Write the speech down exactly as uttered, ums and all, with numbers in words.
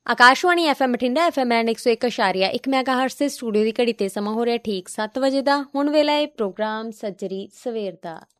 Akashvani F M Bathinda, F M and ਇੱਕ ਸੌ ਇੱਕ ਅਸ਼ਾਰੀਆ ਇੱਕ ਮੈਗਾ ਹਰਟਜ਼ ਤੇ ਸਟੂਡੀਓ ਦੀ ਘੜੀ ਤੇ ਸਮਾਂ ਹੋ ਰਿਹਾ ਠੀਕ ਸੱਤ ਵਜੇ ਦਾ। ਹੁਣ ਵੇਲਾ ਇਹ ਪ੍ਰੋਗਰਾਮ ਸੱਜਰੀ ਸਵੇਰ ਦਾ।